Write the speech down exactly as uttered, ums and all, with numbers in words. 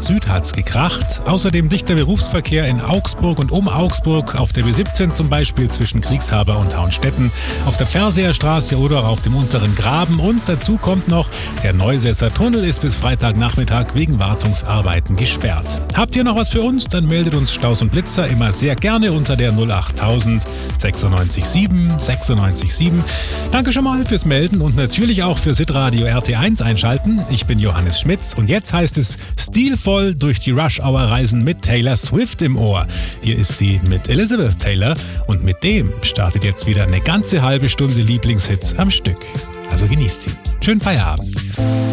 Nord-Süd hat's gekracht. Außerdem dichter Berufsverkehr in Augsburg und um Augsburg, auf der B siebzehn zum Beispiel zwischen Kriegshaber und Hauenstetten, auf der Pferseerstraße oder auf dem unteren Graben. Und dazu kommt noch, der Neusesser Tunnel ist bis Freitagnachmittag wegen Wartungsarbeiten gesperrt. Habt ihr noch was für uns? Dann meldet uns Staus und Blitzer immer sehr gerne unter der null acht null null sechs sieben sechs sechs sieben. Danke schon mal fürs Melden und natürlich auch für Sitradio R T eins einschalten. Ich bin Johannes Schmitz und jetzt heißt es stilvoll durch die Rush-Hour reisen mit Taylor Swift im Ohr. Hier ist sie mit Elizabeth Taylor und mit dem startet jetzt wieder eine ganze halbe Stunde Lieblingshits am Stück. Also genießt sie. Schönen Feierabend.